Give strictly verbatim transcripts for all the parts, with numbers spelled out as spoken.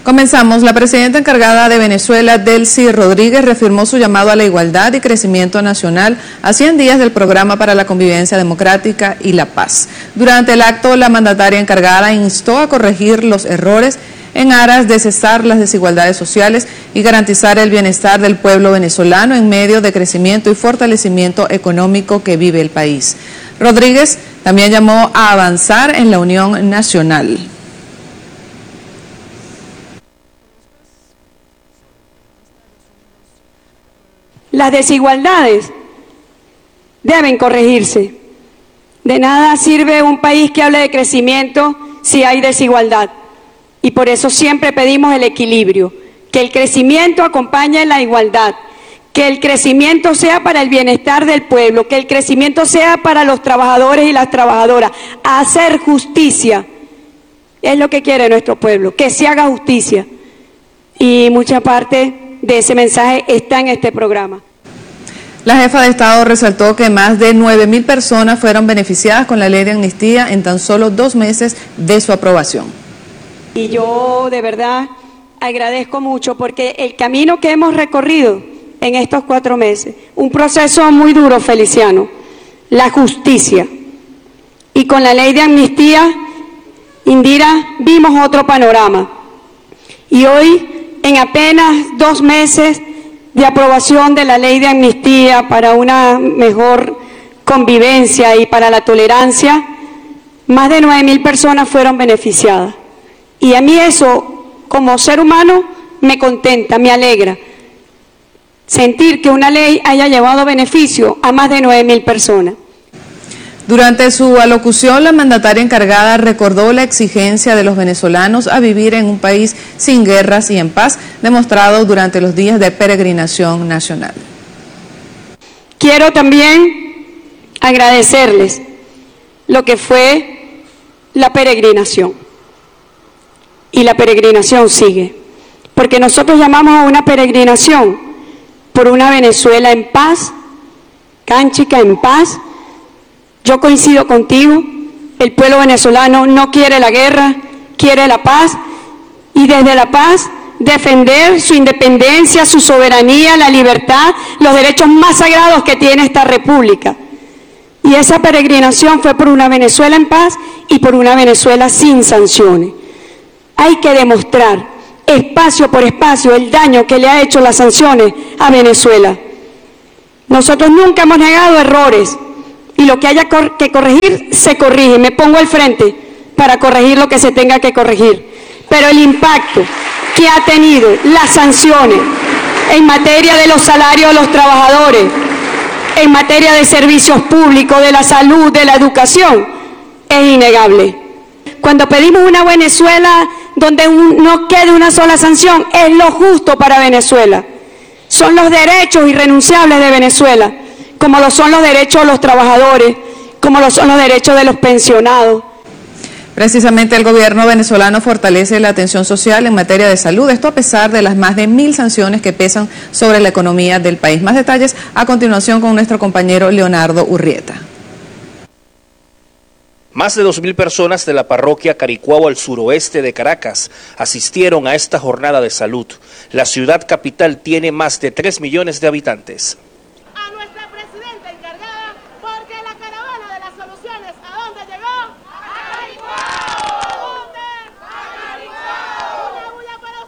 Comenzamos. La presidenta encargada de Venezuela, Delcy Rodríguez, reafirmó su llamado a la igualdad y crecimiento nacional a cien días del Programa para la Convivencia Democrática y la Paz. Durante el acto, la mandataria encargada instó a corregir los errores en aras de cesar las desigualdades sociales y garantizar el bienestar del pueblo venezolano en medio de crecimiento y fortalecimiento económico que vive el país. Rodríguez también llamó a avanzar en la unión nacional. Las desigualdades deben corregirse. De nada sirve un país que hable de crecimiento si hay desigualdad. Y por eso siempre pedimos el equilibrio, que el crecimiento acompañe la igualdad, que el crecimiento sea para el bienestar del pueblo, que el crecimiento sea para los trabajadores y las trabajadoras. Hacer justicia es lo que quiere nuestro pueblo, que se haga justicia. Y mucha parte de ese mensaje está en este programa. La jefa de Estado resaltó que más de nueve mil personas fueron beneficiadas con la ley de amnistía en tan solo dos meses de su aprobación. Y yo de verdad agradezco mucho porque el camino que hemos recorrido en estos cuatro meses, un proceso muy duro, Feliciano, la justicia. Y con la ley de amnistía, Indira, vimos otro panorama. Y hoy, en apenas dos meses de aprobación de la ley de amnistía para una mejor convivencia y para la tolerancia, más de nueve mil personas fueron beneficiadas. Y a mí eso, como ser humano, me contenta, me alegra. Sentir que una ley haya llevado beneficio a más de nueve mil personas. Durante su alocución, la mandataria encargada recordó la exigencia de los venezolanos a vivir en un país sin guerras y en paz, demostrado durante los días de peregrinación nacional. Quiero también agradecerles lo que fue la peregrinación. Y la peregrinación sigue, porque nosotros llamamos a una peregrinación por una Venezuela en paz, Cánchica en paz. Yo coincido contigo, el pueblo venezolano no quiere la guerra, quiere la paz, y desde la paz defender su independencia, su soberanía, la libertad, los derechos más sagrados que tiene esta república. Y esa peregrinación fue por una Venezuela en paz y por una Venezuela sin sanciones. Hay que demostrar espacio por espacio el daño que le ha hecho las sanciones a Venezuela. Nosotros nunca hemos negado errores y lo que haya que corregir, se corrige. Me pongo al frente para corregir lo que se tenga que corregir. Pero el impacto que ha tenido las sanciones en materia de los salarios de los trabajadores, en materia de servicios públicos, de la salud, de la educación, es innegable. Cuando pedimos una Venezuela donde un, no quede una sola sanción, es lo justo para Venezuela. Son los derechos irrenunciables de Venezuela, como lo son los derechos de los trabajadores, como lo son los derechos de los pensionados. Precisamente el gobierno venezolano fortalece la atención social en materia de salud, esto a pesar de las más de mil sanciones que pesan sobre la economía del país. Más detalles a continuación con nuestro compañero Leonardo Urrieta. Más de dos mil personas de la parroquia Caricuao al suroeste de Caracas asistieron a esta jornada de salud. La ciudad capital tiene más de tres millones de habitantes. A nuestra presidenta encargada, porque la caravana de las soluciones, ¿a dónde llegó? ¡A Caricuao! ¿A dónde? ¡A Caricuao! ¡Una bulla para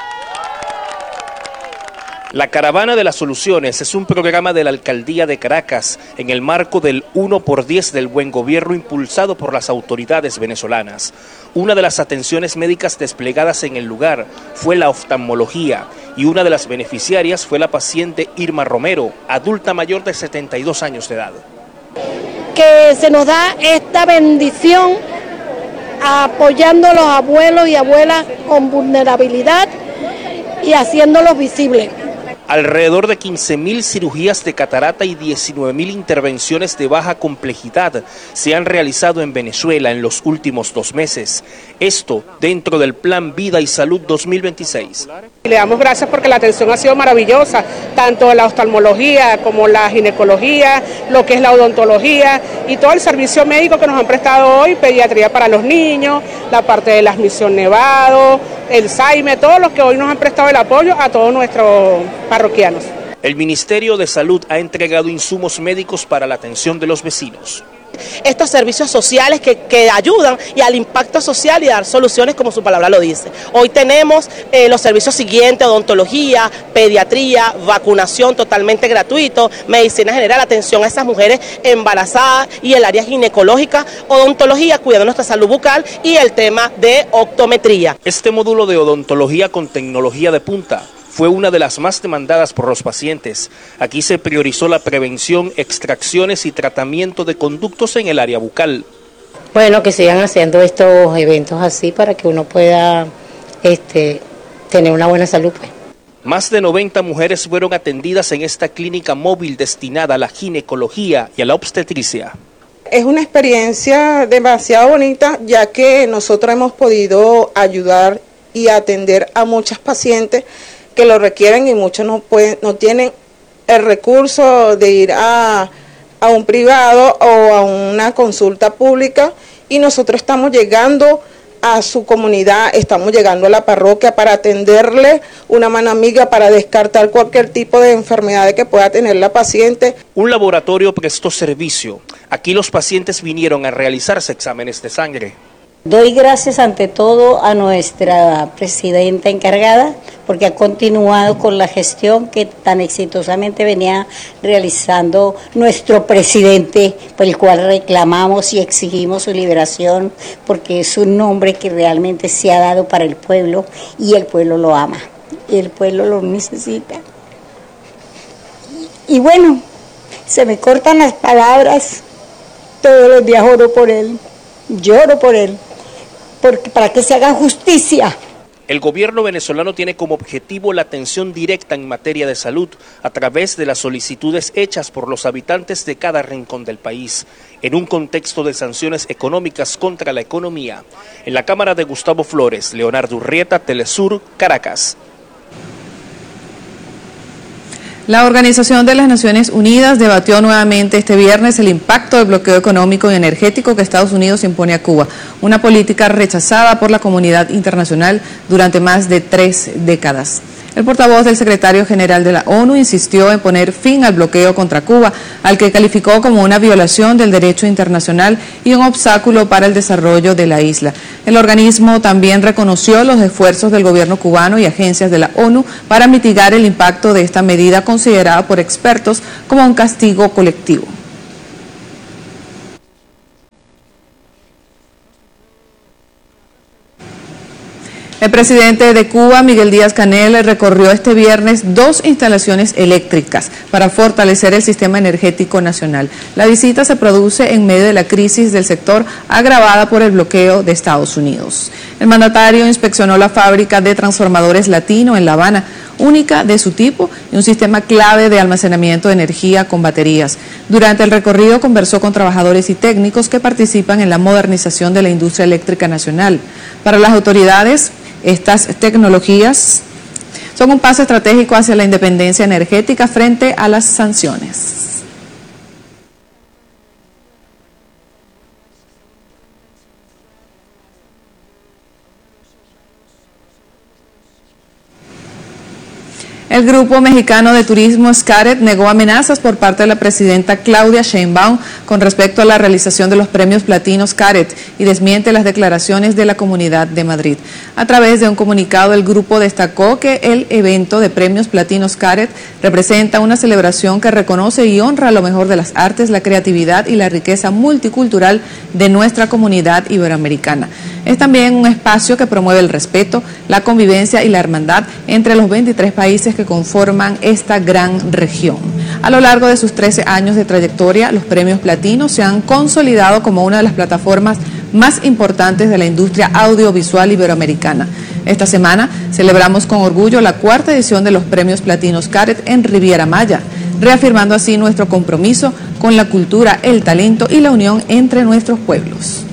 usted! La Caravana de las Soluciones es un programa de la Alcaldía de Caracas en el marco del uno por diez del buen gobierno impulsado por las autoridades venezolanas. Una de las atenciones médicas desplegadas en el lugar fue la oftalmología y una de las beneficiarias fue la paciente Irma Romero, adulta mayor de setenta y dos años de edad. Que se nos da esta bendición apoyando a los abuelos y abuelas con vulnerabilidad y haciéndolos visibles. Alrededor de quince mil cirugías de catarata y diecinueve mil intervenciones de baja complejidad se han realizado en Venezuela en los últimos dos meses. Esto dentro del Plan Vida y Salud dos mil veintiséis. Le damos gracias porque la atención ha sido maravillosa, tanto la oftalmología como la ginecología, lo que es la odontología y todo el servicio médico que nos han prestado hoy, pediatría para los niños, la parte de las Misión Nevado, el SAIME, todos los que hoy nos han prestado el apoyo a todos nuestros parroquianos. El Ministerio de Salud ha entregado insumos médicos para la atención de los vecinos. Estos servicios sociales que, que ayudan y al impacto social y dar soluciones como su palabra lo dice. Hoy tenemos eh, los servicios siguientes: odontología, pediatría, vacunación totalmente gratuito, medicina general, atención a esas mujeres embarazadas y el área ginecológica, odontología, cuidando nuestra salud bucal y el tema de optometría. Este módulo de odontología con tecnología de punta fue una de las más demandadas por los pacientes. Aquí se priorizó la prevención, extracciones y tratamiento de conductos en el área bucal. Bueno, que sigan haciendo estos eventos así para que uno pueda este, tener una buena salud, pues. Más de noventa mujeres fueron atendidas en esta clínica móvil destinada a la ginecología y a la obstetricia. Es una experiencia demasiado bonita, ya que nosotros hemos podido ayudar y atender a muchas pacientes que lo requieren y muchos no pueden, no tienen el recurso de ir a, a un privado o a una consulta pública, y nosotros estamos llegando a su comunidad, estamos llegando a la parroquia para atenderle una mano amiga, para descartar cualquier tipo de enfermedad que pueda tener la paciente. Un laboratorio prestó servicio. Aquí los pacientes vinieron a realizarse exámenes de sangre. Doy gracias ante todo a nuestra presidenta encargada porque ha continuado con la gestión que tan exitosamente venía realizando nuestro presidente, por el cual reclamamos y exigimos su liberación, porque es un hombre que realmente se ha dado para el pueblo y el pueblo lo ama, y el pueblo lo necesita. Y bueno, se me cortan las palabras, todos los días oro por él, lloro por él. Porque para que se haga justicia. El gobierno venezolano tiene como objetivo la atención directa en materia de salud a través de las solicitudes hechas por los habitantes de cada rincón del país, en un contexto de sanciones económicas contra la economía. En la cámara de Gustavo Flores, Leonardo Urrieta, Telesur, Caracas. La Organización de las Naciones Unidas debatió nuevamente este viernes el impacto del bloqueo económico y energético que Estados Unidos impone a Cuba, una política rechazada por la comunidad internacional durante más de tres décadas. El portavoz del secretario general de la ONU insistió en poner fin al bloqueo contra Cuba, al que calificó como una violación del derecho internacional y un obstáculo para el desarrollo de la isla. El organismo también reconoció los esfuerzos del gobierno cubano y agencias de la ONU para mitigar el impacto de esta medida considerada por expertos como un castigo colectivo. El presidente de Cuba, Miguel Díaz-Canel, recorrió este viernes dos instalaciones eléctricas para fortalecer el sistema energético nacional. La visita se produce en medio de la crisis del sector agravada por el bloqueo de Estados Unidos. El mandatario inspeccionó la fábrica de transformadores Latino en La Habana, única de su tipo y un sistema clave de almacenamiento de energía con baterías. Durante el recorrido conversó con trabajadores y técnicos que participan en la modernización de la industria eléctrica nacional. Para las autoridades, estas tecnologías son un paso estratégico hacia la independencia energética frente a las sanciones. El Grupo Mexicano de Turismo Xcaret negó amenazas por parte de la presidenta Claudia Sheinbaum con respecto a la realización de los premios Platino Xcaret y desmiente las declaraciones de la Comunidad de Madrid. A través de un comunicado, el grupo destacó que el evento de premios Platino Xcaret representa una celebración que reconoce y honra lo mejor de las artes, la creatividad y la riqueza multicultural de nuestra comunidad iberoamericana. Es también un espacio que promueve el respeto, la convivencia y la hermandad entre los veintitrés países que conforman esta gran región. A lo largo de sus trece años de trayectoria, los premios Platino se han consolidado como una de las plataformas más importantes de la industria audiovisual iberoamericana. Esta semana celebramos con orgullo la cuarta edición de los Premios Platinos Caret en Riviera Maya, reafirmando así nuestro compromiso con la cultura, el talento y la unión entre nuestros pueblos.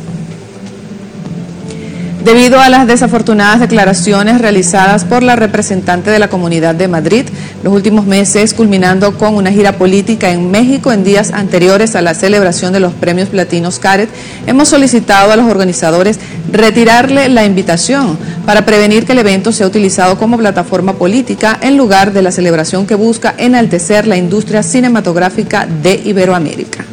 Debido a las desafortunadas declaraciones realizadas por la representante de la Comunidad de Madrid, los últimos meses culminando con una gira política en México en días anteriores a la celebración de los Premios Platinos Caret, hemos solicitado a los organizadores retirarle la invitación para prevenir que el evento sea utilizado como plataforma política en lugar de la celebración que busca enaltecer la industria cinematográfica de Iberoamérica.